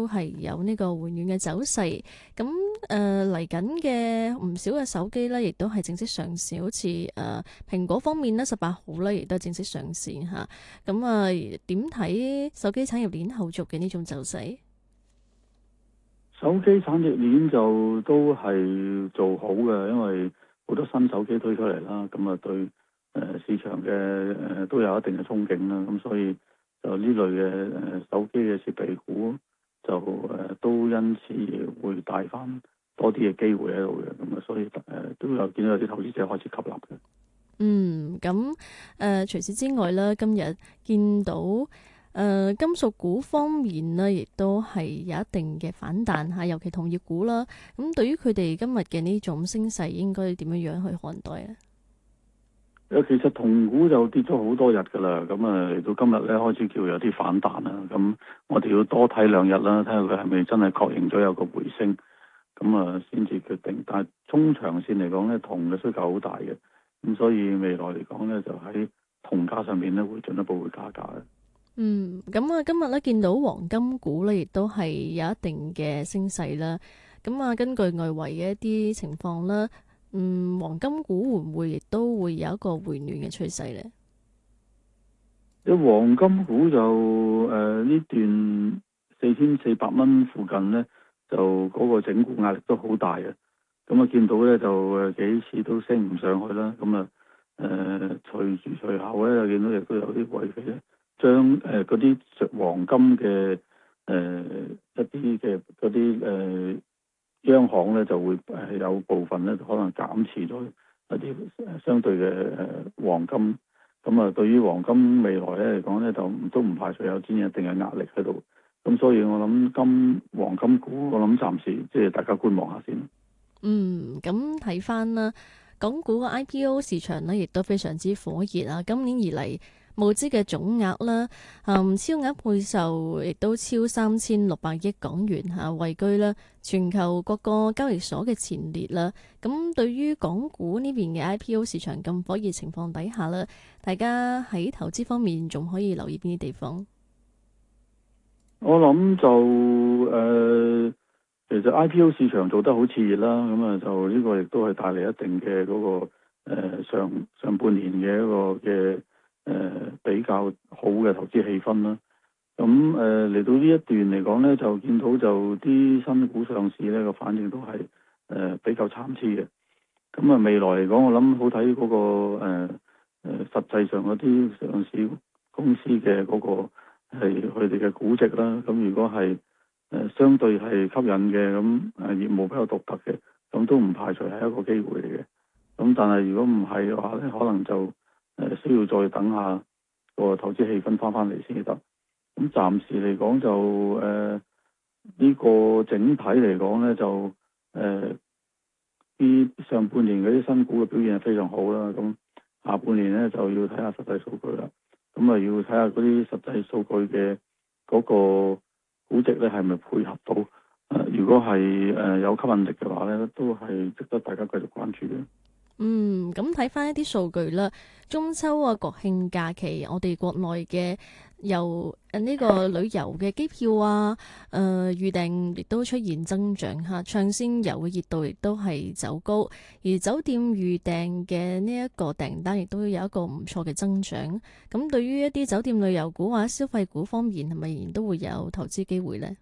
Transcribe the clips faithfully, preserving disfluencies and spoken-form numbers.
係有呢個回暖嘅走勢。咁誒嚟緊嘅唔少嘅手機咧，亦都係正式上市，好似誒、呃、蘋果方面咧，十八號咧亦都係正式上市嚇。咁啊，點睇手機產業鏈後續嘅呢種走勢？ 手機產業鏈就都係做好嘅，因為好多新手機推出嚟啦，咁啊對誒、呃、市場嘅誒、呃、都有一定嘅憧憬啦，咁所以就呢類嘅誒、呃、手機嘅設備股就誒、呃、都因此會帶翻多啲嘅機會喺度嘅，咁啊所以誒、呃、都有見到有啲投資者開始吸納嘅。 嗯，咁誒、呃、除此之外咧，今日見到誒、呃、金屬股方面呢，亦都係有一定嘅反彈嚇，尤其同業股啦。咁對於佢哋今日嘅呢種升勢，應該點樣樣去看待啊？ 誒，其實銅股就跌咗好多日㗎啦，咁啊嚟到今日咧開始叫有啲反彈啦，咁我哋要多睇兩日啦，睇下佢係咪真係確認咗有個回升，咁啊先至決定。但係中長線嚟講咧，銅嘅需求好大嘅，咁所以未來嚟講咧，就喺銅價上面咧會進一步會加價嘅。 嗯，咁啊，今日咧見到黃金股咧，亦都係有一定嘅升勢啦。咁啊，根據外圍嘅一啲情況啦，嗯，黃金股會唔會亦都會有一個回暖嘅趨勢咧？ 啲黃金股就誒呢、呃、段四千四百蚊附近咧，就嗰個整固壓力都好大嘅。咁啊見到咧就誒幾次都升唔上去啦。咁啊誒隨住隨後咧，又見到亦都有啲位置咧，將誒嗰啲黃金嘅誒、呃、一啲嘅嗰啲誒央行咧就會誒有部分咧可能減持咗一啲相對嘅誒黃金。咁啊，對於黃金未來咧嚟講咧，就都唔排除有戰一定嘅壓力喺度。咁所以我諗金黃金股，我諗暫時即係大家觀望下先。 嗯，咁睇翻啦，港股嘅 I P O 市場呢，亦都非常之火熱啊！今年以嚟募資嘅總額啦，嗯，超額配售亦都超三千六百億港元嚇，位居啦全球各個交易所嘅前列啦。咁對於港股呢邊嘅 I P O 市場咁火熱情況底下啦，大家喺投資方面仲可以留意邊啲地方？ 我諗就誒、呃，其實 I P O 市場做得好熾熱啦，咁啊就呢個亦都係帶嚟一定嘅嗰、那個、呃、上上半年嘅一個嘅誒、呃、比較好嘅投資氣氛啦。咁誒嚟到呢一段嚟講咧，就見到就啲新股上市咧個反應都係誒、呃、比較參差嘅。咁啊未來嚟講，我諗好睇嗰、那個誒誒、呃呃、實際上嗰啲上市公司嘅嗰、那個。係佢哋嘅估值啦，咁如果係誒、呃、相對係吸引嘅，咁誒業務比較獨特嘅，咁都唔排除係一個機會嚟嘅。咁但係如果唔係嘅話咧，可能就誒、呃、需要再等下個投資氣氛翻翻嚟先得。咁暫時嚟講就誒呢、呃這個整體嚟講咧就誒啲、呃、上半年嗰啲新股嘅表現係非常好啦，咁下半年咧就要睇下實際數據啦。咁啊，要睇下嗰啲實際數據嘅嗰個估值咧，係咪配合到？誒、呃，如果係誒、呃、有吸引力嘅話咧，都係值得大家繼續關注嘅。 嗯，咁睇翻一啲數據啦，中秋啊、國慶假期，我哋國內嘅由誒呢個旅遊嘅機票啊、誒、呃、預訂亦都出現增長嚇，長線遊嘅熱度亦都係走高，而酒店預訂嘅呢一個訂單亦都有一個唔錯嘅增長。咁對於一啲酒店旅遊股或者消費股方面，係咪仍然都會有投資機會呢？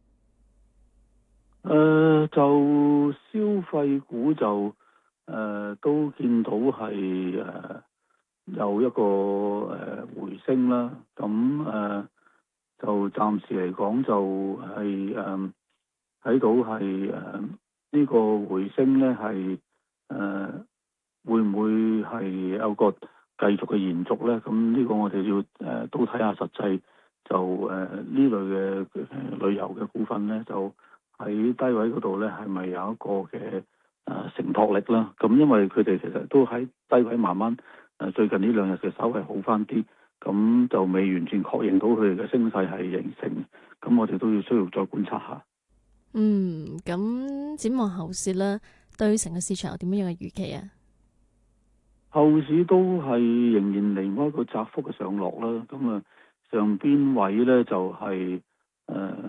誒、呃，就消費股就誒、呃、都見到係誒、呃、有一個誒、呃、回升啦。咁誒、呃、就暫時嚟講就係誒睇到係誒呢個回升咧係誒會唔會係有個繼續嘅延續咧？咁呢個我哋要誒、呃、都睇下實際就誒呢、呃、類嘅、呃、旅遊嘅股份咧就。喺低位嗰度咧，係咪有一個嘅誒、呃、承托力啦？咁因為佢哋其實都喺低位慢慢誒、呃、最近呢兩日嘅稍微好翻啲，咁就未完全確認到佢哋嘅升勢係形成，咁我哋都要需要再觀察下。 嗯，咁展望後市咧，對成個市場有點樣嘅預期啊？ 後市都係仍然離開一個窄幅嘅上落啦，咁啊上邊位咧就係、是、誒。呃